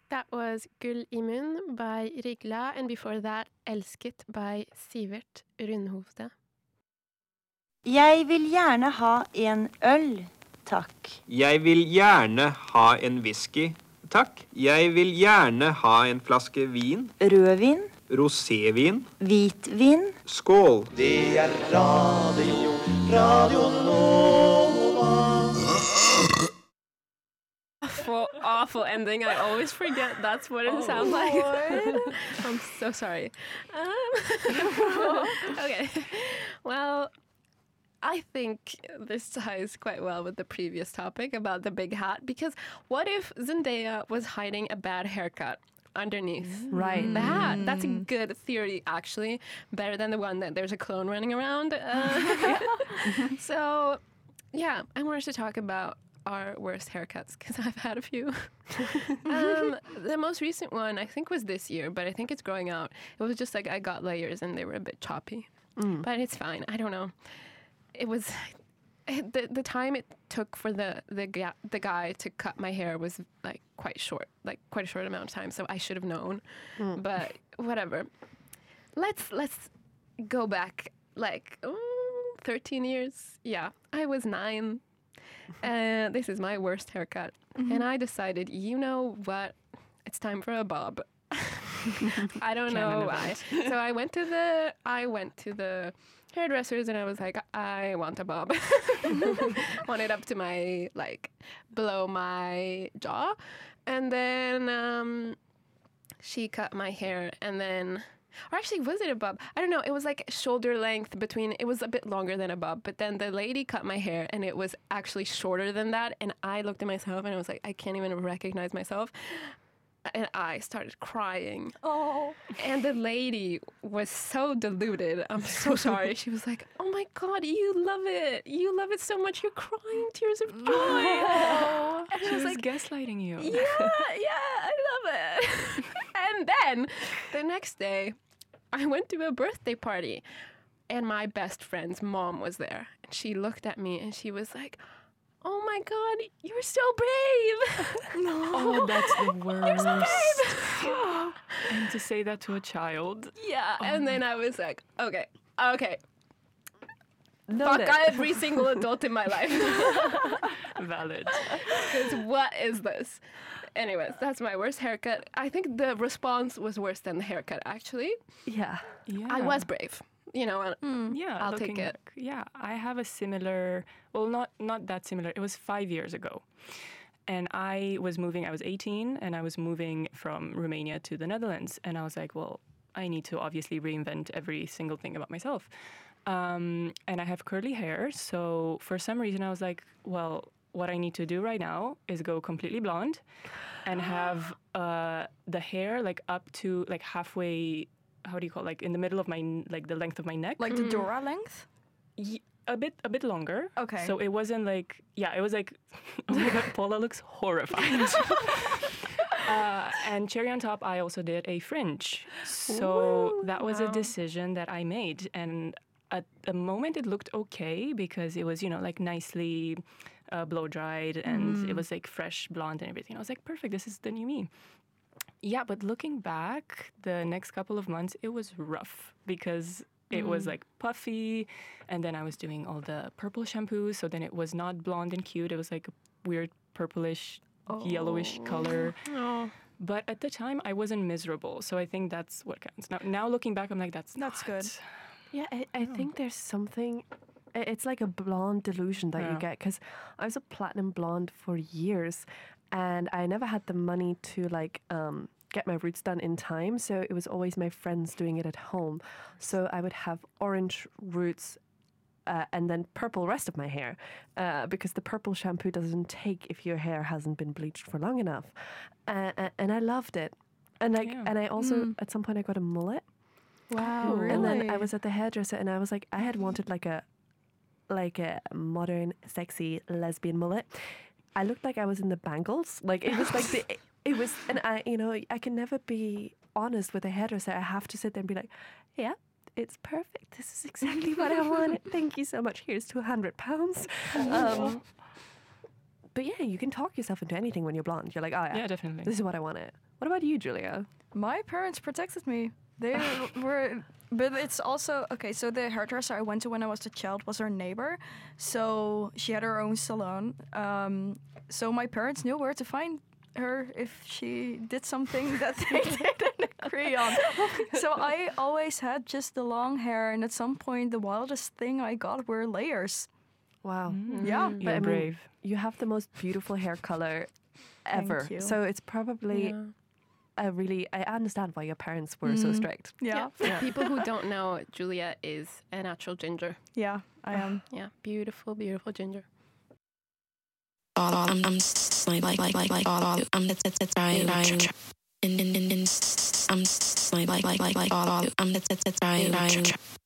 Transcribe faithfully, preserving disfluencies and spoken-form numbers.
That was Gull i munn by Rygla, and before that, Elsket by Sivert Rundhovde. Jeg vil gjerne ha en øl, takk. Jeg vil gjerne ha en whisky, takk. Jeg vil gjerne ha en flaske vin. Rødvin, Rosévin. hvitvin. Skål. Det er radio, radio Nova. Awful, awful ending. I always forget that's what it oh, sounds like. I'm so sorry. Um, okay. Well, I think this ties quite well with the previous topic about the big hat, because what if Zendaya was hiding a bad haircut underneath right. the hat? That's a good theory, actually. Better than the one that there's a clone running around. Uh, so, yeah, I wanted to talk about our worst haircuts, because I've had a few. um, the most recent one, I think, was this year, but I think it's growing out. It was just like I got layers and they were a bit choppy. Mm. But it's fine. I don't know. It was... It, the the time it took for the the, ga- the guy to cut my hair was like quite short, like quite a short amount of time, so I should have known. Mm. But whatever. Let's let's go back like oh, thirteen years. Yeah, I was nine. Uh, this is my worst haircut. Mm-hmm. And I decided, you know what? It's time for a bob. I don't know why. So I went to the I went to the hairdressers and I was like, I want a bob. Want it up to my, like, below my jaw. And then um, she cut my hair and then... Or actually, was it a bob? I don't know. It was like shoulder length between... It was a bit longer than a bob. But then the lady cut my hair and it was actually shorter than that. And I looked at myself and I was like, I can't even recognize myself. And I started crying. Oh. And the lady was so deluded. I'm so sorry. She was like, oh my God, you love it. You love it so much. You're crying tears of joy. Oh. And she I was, was like, gaslighting you. Yeah, yeah, I love it. And then the next day, I went to a birthday party. And my best friend's mom was there. And she looked at me and she was like, oh my God, you're so brave. No. Oh, that's the worst. You're so brave. And to say that to a child. Yeah, oh and then I was like, okay, okay. Noted. Fuck every single adult in my life. Valid. Because what is this? Anyways, that's my worst haircut. I think the response was worse than the haircut, actually. Yeah. yeah. I was brave. You know, mm, yeah, I'll take it. Back, yeah, I have a similar, well, not not that similar. It was five years ago. And I was moving, I was eighteen, and I was moving from Romania to the Netherlands. And I was like, well, I need to obviously reinvent every single thing about myself. Um, and I have curly hair. So for some reason, I was like, well, what I need to do right now is go completely blonde and have uh, the hair like up to like halfway, how do you call it? Like in the middle of my, like the length of my neck. Like the Dora length? Y- a bit, a bit longer. Okay. So it wasn't like, yeah, it was like, oh my God, Paula looks horrified. uh, and cherry on top, I also did a fringe. So Ooh, that was wow. a decision that I made. And at the moment it looked okay because it was, you know, like nicely uh, blow dried and mm. it was like fresh blonde and everything. I was like, perfect, this is the new me. Yeah, but looking back, the next couple of months, it was rough because it mm. was like puffy, and then I was doing all the purple shampoos, so then it was not blonde and cute. It was like a weird purplish, oh. yellowish color. Oh. But at the time, I wasn't miserable, so I think that's what counts. Now, now looking back, I'm like, that's That's not. good. Yeah, I, I think there's something... It's like a blonde delusion that yeah. you get, because I was a platinum blonde for years, and I never had the money to like um, get my roots done in time. So it was always my friends doing it at home. So I would have orange roots uh, and then purple rest of my hair, uh, because the purple shampoo doesn't take if your hair hasn't been bleached for long enough. Uh, and I loved it. And like, yeah. and I also mm. at some point I got a mullet. Wow, really? And then I was at the hairdresser, and I was like, I had wanted like a like a modern, sexy lesbian mullet. I looked like I was in the Bangles. Like it was like the, it, it was, and I, you know, I can never be honest with a hairdresser. I have to sit there and be like, yeah, it's perfect. This is exactly what I wanted. Thank you so much. Here's two hundred pounds. Um, but yeah, you can talk yourself into anything when you're blonde. You're like, oh yeah, Yeah, definitely. this is what I wanted. What about you, Julia? My parents protected me. They were, but it's also okay. So the hairdresser I went to when I was a child was our neighbor, so she had her own salon. Um, so my parents knew where to find her if she did something that they didn't agree on. So I always had just the long hair, and at some point, the wildest thing I got were layers. Wow. Yeah, You're But I mean, brave. you have the most beautiful hair color ever. you. So it's probably Yeah. a really. I understand why your parents were so strict. yeah, For people who don't know, Julia is a natural ginger. yeah. I am. Yeah, beautiful, beautiful ginger. I'm I'm like like like like like I'm that's that's right right in in in I'm like like like like like I'm that's that's right right